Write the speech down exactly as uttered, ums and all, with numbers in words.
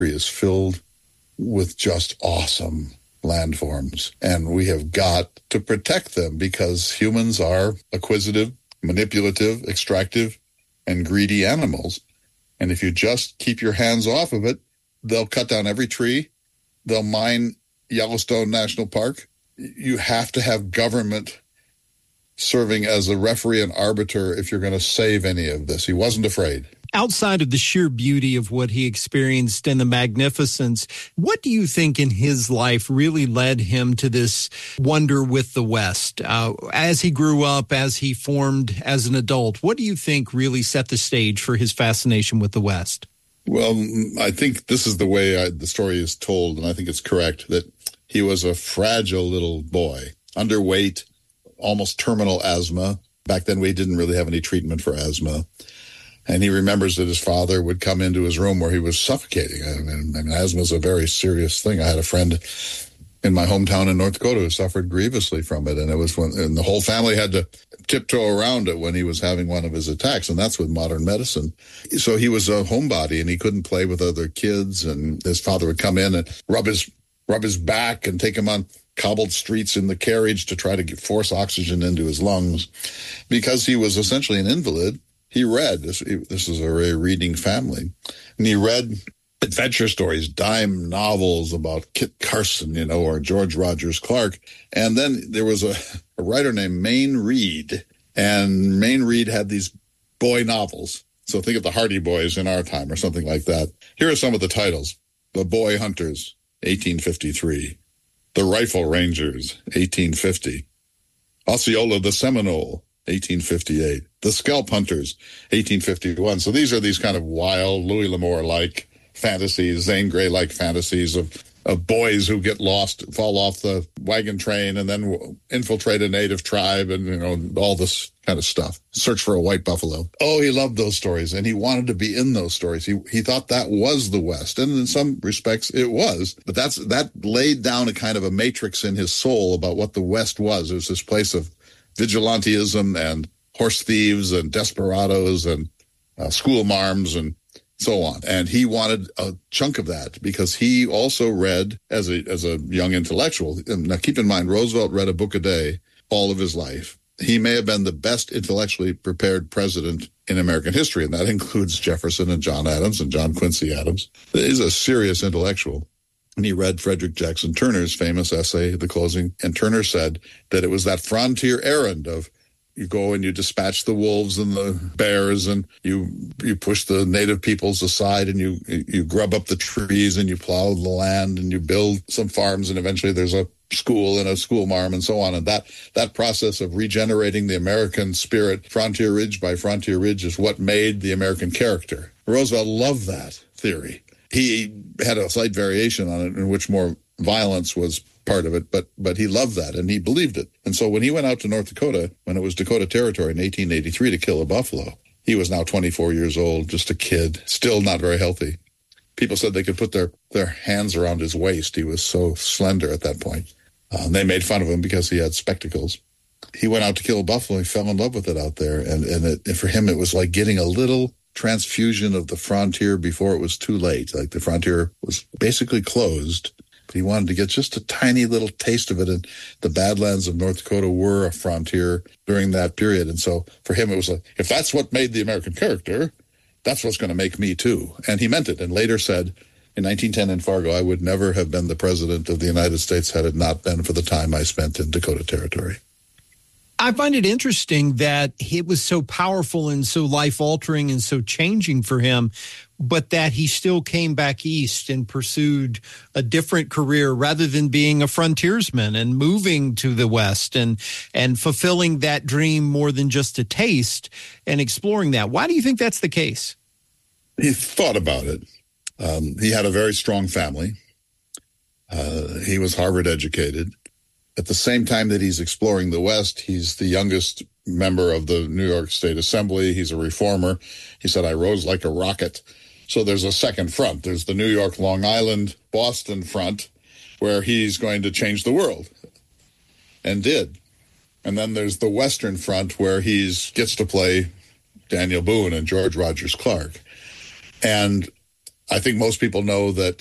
is filled with just awesome landforms, and we have got to protect them because humans are acquisitive, manipulative, extractive, and greedy animals. And if you just keep your hands off of it, they'll cut down every tree. They'll mine Yellowstone National Park. You have to have government serving as a referee and arbiter if you're going to save any of this. He wasn't afraid. Outside of the sheer beauty of what he experienced and the magnificence, what do you think in his life really led him to this wonder with the West? Uh, as he grew up, as he formed as an adult, what do you think really set the stage for his fascination with the West? Well, I think this is the way I, the story is told, and I think it's correct, that he was a fragile little boy, underweight, almost terminal asthma. Back then, we didn't really have any treatment for asthma. And he remembers that his father would come into his room where he was suffocating. I mean, I mean, asthma is a very serious thing. I had a friend in my hometown in North Dakota who suffered grievously from it. And it was when, and the whole family had to tiptoe around it when he was having one of his attacks. And that's with modern medicine. So he was a homebody and he couldn't play with other kids. And his father would come in and rub his, rub his back and take him on cobbled streets in the carriage to try to get, force oxygen into his lungs. Because he was essentially an invalid, he read, this, this is a very reading family, and he read adventure stories, dime novels about Kit Carson, you know, or George Rogers Clark. And then there was a, a writer named Mayne Reid, and Mayne Reid had these boy novels. So think of the Hardy Boys in our time or something like that. Here are some of the titles. The Boy Hunters, eighteen fifty-three. The Rifle Rangers, eighteen fifty. Osceola the Seminole, eighteen fifty-eight. The Scalp Hunters, eighteen fifty-one. So these are these kind of wild Louis L'Amour-like fantasies, Zane Grey-like fantasies of, of boys who get lost, fall off the wagon train, and then infiltrate a native tribe and, you know, all this kind of stuff. Search for a white buffalo. Oh, he loved those stories, and he wanted to be in those stories. He he thought that was the West, and in some respects it was. But that's that laid down a kind of a matrix in his soul about what the West was. It was this place of vigilantism and horse thieves and desperados and uh, school marms and so on. And he wanted a chunk of that because he also read as a as a young intellectual. Now, keep in mind, Roosevelt read a book a day all of his life. He may have been the best intellectually prepared president in American history, and that includes Jefferson and John Adams and John Quincy Adams. He's a serious intellectual. And he read Frederick Jackson Turner's famous essay, The Closing, and Turner said that it was that frontier errand of you go and you dispatch the wolves and the bears, and you you push the native peoples aside, and you you grub up the trees, and you plow the land, and you build some farms, and eventually there's a school and a school marm and so on. And that that process of regenerating the American spirit, frontier ridge by frontier ridge, is what made the American character. Roosevelt loved that theory. He had a slight variation on it in which more violence was part of it, but but he loved that and he believed it. And so when he went out to North Dakota, when it was Dakota Territory in eighteen eighty-three to kill a buffalo, he was now twenty-four years old, just a kid, still not very healthy. People said they could put their, their hands around his waist. He was so slender at that point. Uh, and they made fun of him because he had spectacles. He went out to kill a buffalo. He fell in love with it out there. And, and, it, and for him, it was like getting a little transfusion of the frontier before it was too late. Like the frontier was basically closed. He wanted to get just a tiny little taste of it, and the Badlands of North Dakota were a frontier during that period. And so for him, it was like, if that's what made the American character, that's what's going to make me too. And he meant it, and later said in nineteen ten in Fargo, I would never have been the president of the United States had it not been for the time I spent in Dakota Territory. I find it interesting that it was so powerful and so life-altering and so changing for him, but that he still came back east and pursued a different career rather than being a frontiersman and moving to the West and and fulfilling that dream more than just a taste and exploring that. Why do you think that's the case? He thought about it. Um, he had a very strong family. Uh, he was Harvard educated. At the same time that he's exploring the West, he's the youngest member of the New York State Assembly. He's a reformer. He said, I rose like a rocket. So there's a second front. There's the New York, Long Island, Boston front, where he's going to change the world, and did. And then there's the Western front, where he gets to play Daniel Boone and George Rogers Clark. And I think most people know that